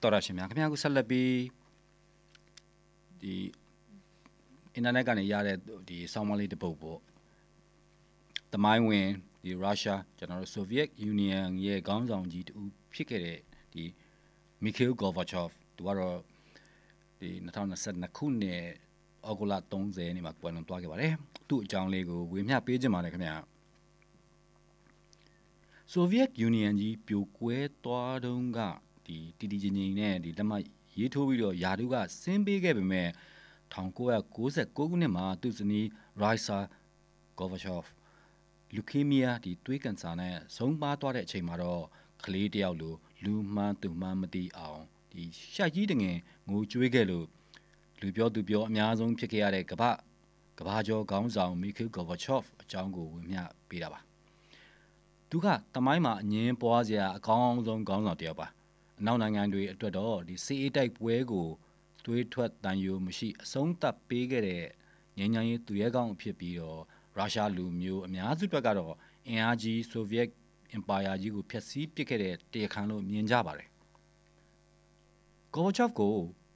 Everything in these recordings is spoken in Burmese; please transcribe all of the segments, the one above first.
တော်ရရှိများခင်ဗျားခုဆက်လက်ပြီးဒီအင်တာနက်ကနေရတဲ့ဒီဆောင်းပါးလေးတစ်ပုဒ်ပေါ့သမိုင်းဝင်ဒီရုရှားကျွန်တော်တို့ဆိုဗီယက်ယူနီယံရဲ့ခေါင်းဆောင်ကြီးတူဖြစ်ခဲ့တဲ့ဒီမီခေလ်ဂေါ်ဗာချော့ဖ်သူကတော့ဒီ2022ခုနှစ်အောက်တိုဘာ30နေ့မှာကွယ်လွန်သွားခဲ့ပါတယ်သူ့အကြောင်းလေးကိုဝေမျှပေးခြင်းပါတယ်ခင်ဗျာဆိုဗီယက်ယူနီယံကြီးပြိုကွဲသွားတုန်းကဒီတီတီချင်းချင်းနဲ့ဒီလက်မှတ်ရေးထိုးပြီးတော့ယာတုကဆင်းပေးခဲ့ပေမဲ့1996ခုနှစ်မှာသူ့ဇနီးရိုက်ဆာဂေါ်ဗာချော့ဖ်လူကေမီးယားဒီသွေးကန်ဆာနဲ့ဆုံးပါသွားတဲ့အချိန်မှာတော့ကလေးတယောက်လိုလူမှန်းသူမှန်းမသိအောင်ဒီရှာကြီးတငယ်ငိုကြွေးခဲ့လို့လူပြောသူပြောအများဆုံးဖြစ်ခဲ့ရတဲ့ကဘာကျော်ခေါင်းဆောင်မီခေလ်ဂေါ်ဗာချော့ဖ်အကြောင်းကိုဝင်မျှပေးတာပါသူကတမိုင်းမှာအငင်းပွားစရာအကောင်းဆုံးခေါင်းဆောင်တယောက်ပါအနောက်နိုင်ငံတွေအတွက်တော့ဒီစီအေးတိုက်ပွဲကိုသွေးထွက်တန်ယိုမရှိအဆုံးသတ်ပေးခဲ့တဲ့ငြိမ်းချမ်းရေးသူရဲကောင်းဖြစ်ပြီးတော့ရုရှားလူမျိုးအများစုအတွက်ကတော့အင်အားကြီးဆိုဗီယက်အင်ပါယာကြီးကိုဖျက်ဆီးပစ်ခဲ့တဲ့တရားခံလို့မြင်ကြပါတယ်ဂေါ်ဗာချော့ဖ်ကို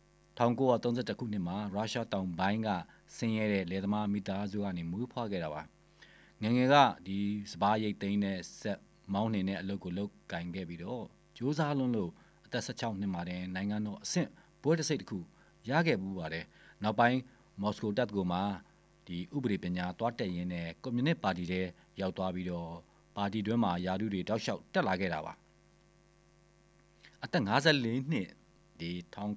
1932ခုနှစ်မှာရုရှားတောင်ပိုင်းကဆင်းရဲတဲ့လယ်သမားမိသားစုကနေမွေးဖွားခဲ့တာပါငယ်ငယ်ကဒီစပားရိတ်သိမ်းတဲ့ဆက်မောင်းနှင်တဲ့အလုပ်ကိုလုပ်ကင်ခဲ့ပြီးတော့ကြိုးစားလွန်းလို့အသက်16နှစ်မှာတည်းနိုင်ငံတော်အဆင့်ဘွဲ့တစ်စိတ်တစ်ခုရခဲ့မှုပါတယ်နောက်ပိုင်းမော်စကိုတက္ကသိုလ်မှာဒီဥပဒေပညာတွားတက်ရင်းနဲ့ကွန်မြူနစ်ပါတီထဲရောက်သွားပြီးတော့ပါတီတွင်းမှာယာတုတွေတောက်လျှောက်တက်လာခဲ့တာပါအသက်54နှစ်ဒီ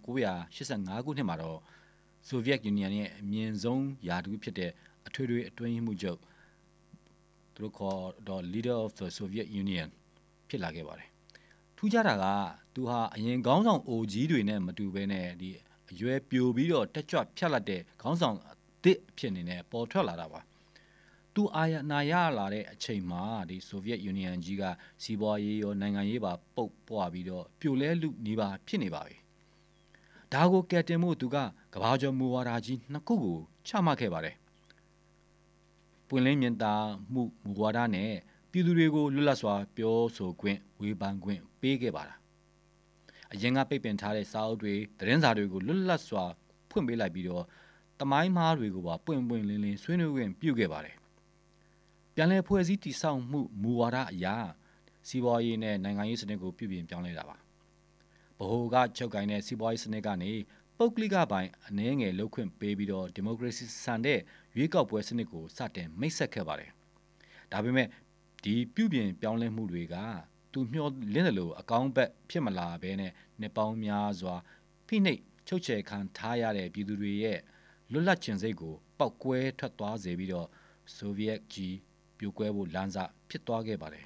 1985ခုနှစ်မှာတော့ဆိုဗီယက်ယူနီယံရဲ့အမြင့်ဆုံးယာတုဖြစ်တဲ့အထွေထွေအတွင်းရေးမှူးချုပ်သူတို့ခေါ်တော့ Leader of the Soviet Union ဖြစ်လာခဲ့ပါတယ်ထူးခြားတာကသူဟာအရင်ခေါင်းဆောင်အိုကြီးတွေနဲ့မတူဘဲနဲ့ဒီအရွယ်ပြိုပြီးတော့တက်ကြွဖြတ်လက်တဲ့ခေါင်းဆောင်အသစ်ဖြစ်နေနဲ့ပေါ်ထွက်လာတာပါသူအာရနာရလာတဲ့အချိန်မှာဒီဆိုဗီယက်ယူနီယံကြီးကစီးပွားရေးရောနိုင်ငံရေးပါပုတ်ပွားပြီးတော့ပြိုလဲလူနေပါဖြစ်နေပါပြီဒါကိုကယ်တင်မှုသူကကမ္ဘာကျော်မူဝါဒကြီးနှစ်ခုကိုချမှတ်ခဲ့ပါတယ်ပွင့်လင်းမြင်သာမှုမူဝါဒနဲ့ပြည်သူတွေကိုလွတ်လပ်စွာပြောဆိုခွင့်ဝေဖန်ခွင့်ပေးခဲ့ပါတာအရင်ကပိတ်ပင်ထားတဲ့စာအုပ်တွေသတင်းစာတွေကိုလွတ်လပ်စွာဖွင့်ပေးလိုက်ပြီးတော့တမိုင်းမားတွေကိုပါပွင့်ပွင့်လင်းလင်းဆွေးနွေးခွင့်ပြုခဲ့ပါတယ်ပြန်လည်ဖွဲ့စည်းတည်ဆောက်မှုမူဝါဒအရာစီးပွားရေးနဲ့နိုင်ငံရေးစနစ်ကိုပြုပြင်ပြောင်းလဲတာပါဗဟိုကချုပ်ကိုင်တဲ့စီးပွားရေးစနစ်ကနေပုဂ္ဂလိကပိုင်းအနည်းငယ်လှုပ်ခွင့်ပေးပြီးတော့ဒီမိုကရေစီဆန်တဲ့ရွေးကောက်ပွဲစနစ်ကိုစတင်မိတ်ဆက်ခဲ့ပါတယ်ဒါပေမဲ့ဒီပြုပြင်ပြောင်းလဲမှုတွေကသူမျှော်လင့်တယ်လို့အကောင်းဘက်ဖြစ်မလာဘဲနဲ့နှစ်ပေါင်းများစွာဖိနှိပ်ချုပ်ချယ်ခံထားရတဲ့ပြည်သူတွေရဲ့လွတ်လပ်ခြင်းစိတ်ကိုပောက်ကွဲထွက်သွားစေပြီးတော့ဆိုဗီယက်ကြီးပြိုကွဲဖို့လမ်းစဖြစ်သွားခဲ့ပါတယ်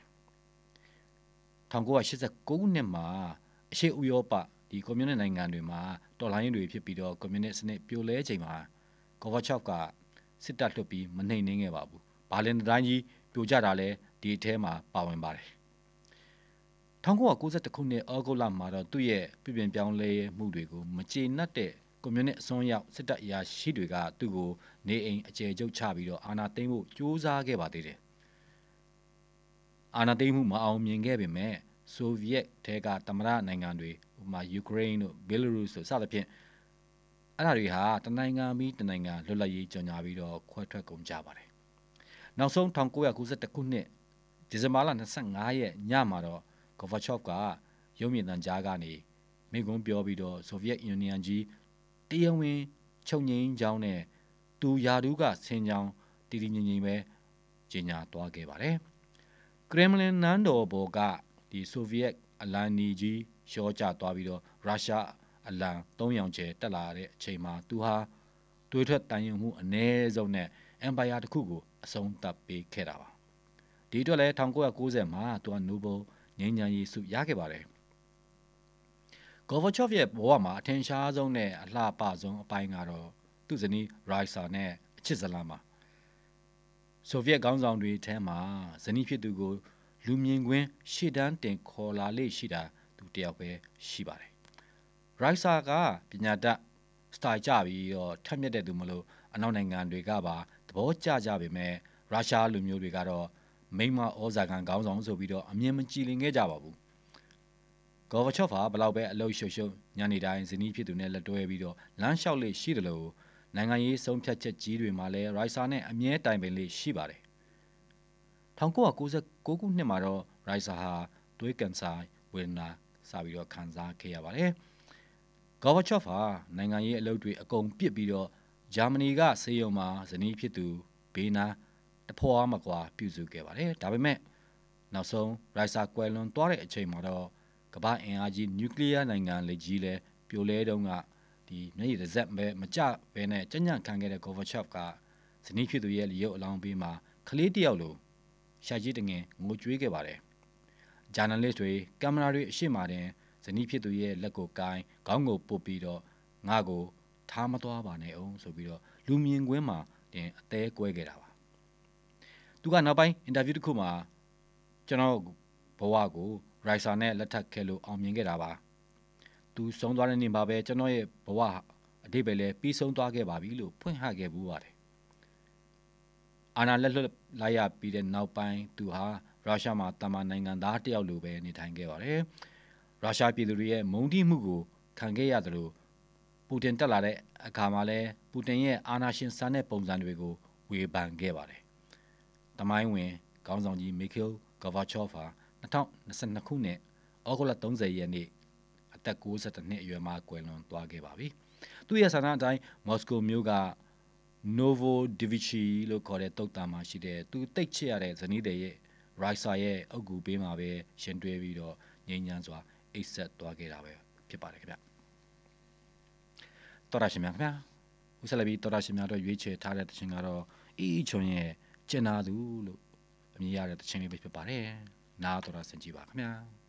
1989ခုနှစ်မှာအရှေ့ဥရောပဒီကွန်မြူနစ်နိုင်ငံတွေမှာတော်လှန်ရေးတွေဖြစ်ပြီးတော့ကွန်မြူနစ်စနစ်ပြိုလဲချိန်မှာဂေါ်ဗာချော့ဖ်ကစစ်တပ်လွှတ်ပြီးမနှိမ်နှင်းခဲ့ပါဘူးဘာလင်တိုင်းကြီးပြိုကျတာလဲဒီအထဲမှာပါဝင်ပါတယ်1991ခုနှစ်ဩဂုတ်လမှာတော့သူ့ရဲ့ပြည်ပြင်ပြောင်းလဲမှုတွေကိုမကျေနပ်တဲ့ကွန်မြူနစ်အစွန်းရောက်စစ်တပ်အရာရှိတွေကသူ့ကိုနေအိမ်အကျယ်ချုပ်ချပြီးတော့အာဏာသိမ်းဖို့ကြိုးစားခဲ့ပါသေးတယ်အာဏာသိမ်းမှုမအောင်မြင်ခဲ့ပေမဲ့ဆိုဗီယက်ထဲကသမ္မတနိုင်ငံတွေဥပမာယူကရိန်းတို့ဘယ်လာရုစ်တို့စသဖြင့်အဲ့ဒါတွေဟာတနိုင်ငံပြီးတနိုင်ငံလွတ်လပ်ရေးကြေညာပြီးတော့ခွဲထွက်ကုန်ကြပါတယ်နောက်ဆုံး1991ခုနှစ်ဒီဇင်ဘာလ25ရက်ညမှာတော့ဂေါ်ဗာချော့ဖ်ကရုပ်မြင်သံကြားကနေမိန့်ခွန်းပြောပြီးတော့ဆိုဗီယက်ယူနီယံကြီးတရားဝင်ချုပ်ငြိမ်းကြောင်းနဲ့သူယာဒူးကဆင်းကြောင်းတည်တည်ငြိမ်ငြိမ်ပဲကြေညာသွားခဲ့ပါတယ်ကရမ်လင်နန်းတော်ဘော်ကဒီဆိုဗီယက်အလံနီကြီးရှော့ကျသွားပြီးတော့ရုရှားအလံ300ကျဲတက်လာတဲ့အချိန်မှာသူဟာတွေးထွက်တန်ရုံမှုအ ਨੇ ဆုံးနဲ့အမ်ပါယာတစ်ခုကိုအဆုံးသတ်ပေးခဲ့တာပါဒီအတွက်လည်း1990မှာသူကနိုဘယ်ငြိမ်းချမ်းရေးဆုရခဲ့ပါတယ်ဂေါ်ဗာချော့ဖ်ရဲ့ဘဝမှာအထင်ရှားဆုံးနဲ့အလှပဆုံးအပိုင်းကတော့သူ့ဇနီးရိုက်ဆာနဲ့အချစ်ဇလန်းပါဆိုဗီယက်ခေါင်းဆောင်တွေထဲမှာဇနီးဖြစ်သူကိုလူမြင်ကွင်းရှေ့တန်းတင်ခေါ်လာလေ့ရှိတာသူတယောက်ပဲရှိပါတယ်ရိုက်ဆာကပညာတတ်စတိုင်ကြပြီးတော့ထက်မြက်တဲ့သူမလို့အနောက်နိုင်ငံတွေကပါသဘောကျကြပေမဲ့ရုရှားလူမျိုးတွေကတော့မိမဩဇာခံခေါင်းဆောင်ဆိုပြီးတော့အမြင်မကြည်လင်ခဲ့ကြပါဘူးဂ Gorbachev ဟာဘလောက်ပဲအလုပ်ရှုပ်ရှုပ်ညနေတိုင်းဇနီးဖြစ်သူနဲ့လက်တွဲပြီးတော့လမ်းလျှောက်လေးရှိတယ်လို့နိုင်ငံရေးဆုံးဖြတ်ချက်ကြီးတွေမှာလည်းရိုက်ဆာနဲ့အမြဲတိုင်ပင်လေးရှိပါတယ်1996ခုနှစ်မှာတော့ရိုက်ဆာဟာသွေးကန်ဆာဝေဒနာစပြီးတော့ခံစားခဲ့ရပါတယ်Gorbachev ဟာနိုင်ငံရေးအလုပ်တွေအကုန်ပြစ်ပြီးတော့ဂျာမနီကဆေးရုံမှာဇနီးဖြစ်သူဘေးနာတဖွာမကွာပြုစုခဲ့ပါတယ်ဒါပေမဲ့နောက်ဆုံးရိုက်ဆာကွယ်လွန်သွားတဲ့အချိန်မှာတော့ကမ္ဘာအင်အားကြီးနျူကလ িয়ার နိုင်ငံလက်ကြီးလဲပြိုလဲတုန်းကဒီမျက်ရည်တစ်စက်ပဲမကြဘဲနဲ့ကြညံ့ခံခဲ့တဲ့ Gorbachev ကဇနီးဖြစ်သူရဲ့ရုပ်အလောင်းပေးမှာကလေးတယောက်လိုရှာကြီးတငယ်ငိုကြွေးခဲ့ပါတယ်ဂျာနယ်လစ်တွေကင်မရာတွေအရှိမတင်ဇနီးဖြစ်သူရဲ့လက်ကိုကိုင်းခေါင်းကိုပုတ်ပြီးတော့ငါ့ကိုထားမသွားပါနဲ့အောင်ဆိုပြီးတော့လူမြင်ကွင်းမှာတင်အသေးကွဲခဲ့တာပါသူကနောက်ပိုင်းအင်တာဗျူးတစ်ခုမှာကျွန်တော်ဘဝကိုရိုက်ဆာနဲ့လက်ထပ်ခဲ့လို့အောင်မြင်ခဲ့တာပါသူဆုံးသွားတဲ့နေ့မှာပဲကျွန်တော်ရဲ့ဘဝအတိတ်ပဲလဲပြီးဆုံးသွားခဲ့ပါပြီလို့ဖွင့်ဟခဲ့ဘူးပါတယ်အာနာလက်လွတ်လိုက်ရပြီးတဲ့နောက်ပိုင်းသူဟာရုရှားမှာတမန်နိုင်ငံသားတယောက်လိုပဲနေထိုင်ခဲ့ပါတယ်ရုရှားပြည်သူတွေရဲ့မုန်းတီးမှုကိုခံခဲ့ရသလိုပူတင်တက်လာတဲ့အခါမှာလဲပူတင်ရဲ့အာဏာရှင်ဆန်တဲ့ပုံစံတွေကိုဝေဖန်ခဲ့ပါတယ်တမိုင်းဝင်ခေါင်းဆောင်ကြီးမီခေးလ်ဂါဗာချော့ဖ်ဟာ2022ခုနှစ်ဩဂုတ်လ30ရက်နေ့အသက်62နှစ်အရွယ်မှာကွယ်လွန်သွားခဲ့ပါပြီသူရဲ့ဆန္ဒအတိုင်းမော်စကိုမြို့ကNovodevichy လို့ခေါ်တဲ့တုတ်တံမှာရှိတဲ့သူတိတ်ချစ်ရတဲ့ဇနီးတဲ့ရဲ့ရိုက်ဆာရဲ့အုပ်ကူပေးမှာပဲရှင်တွဲပြီးတော့ငြိမ်းချမ်းစွာအိတ်ဆက်သွားခဲ့တာပဲဖြစ်ပါတယ်ခင်ဗျတော်ရရှိမြခင်ဗျာဦးဆက်လက်ပြီးတော်ရရှိမြတော့ရွေးချယ်ထားတဲ့တခြင်းကတော့အီချွန်ရဲ့ကျင်နာသူလို့အမည်ရတဲ့တခြင်းလေးပဲဖြစ်ပါတယ်နားတော်ရဆင်ကြည့်ပါခင်ဗျာ